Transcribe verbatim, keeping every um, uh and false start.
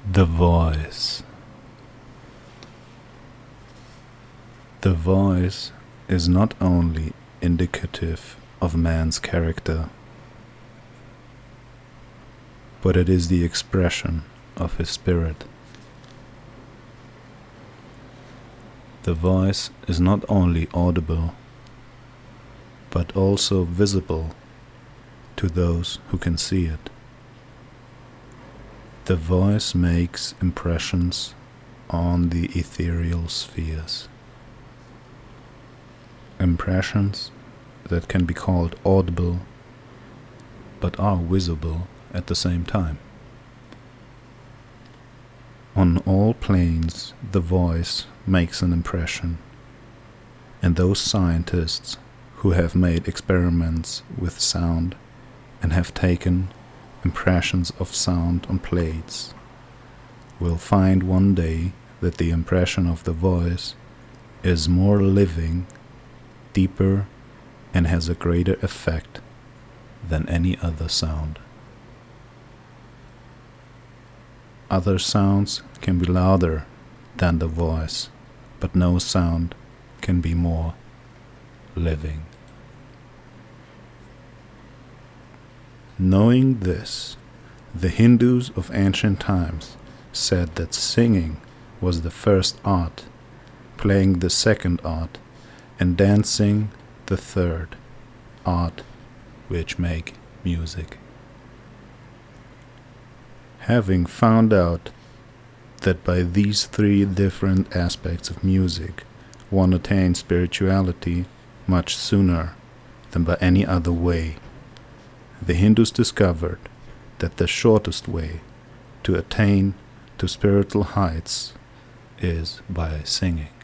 The voice. The voice is not only indicative of man's character, but it is the expression of his spirit. The voice is not only audible, but also visible to those who can see it. The voice makes impressions on the ethereal spheres. Impressions that can be called audible, but are visible at the same time. On all planes, the voice makes an impression, and those scientists who have made experiments with sound and have taken impressions of sound on plates will find one day that the impression of the voice is more living, deeper, and has a greater effect than any other sound. Other sounds can be louder than the voice, but no sound can be more living. Knowing this, the Hindus of ancient times said that singing was the first art, playing the second art, and dancing the third art, which make music. Having found out that by these three different aspects of music one attains spirituality much sooner than by any other way, the Hindus discovered that the shortest way to attain to spiritual heights is by singing.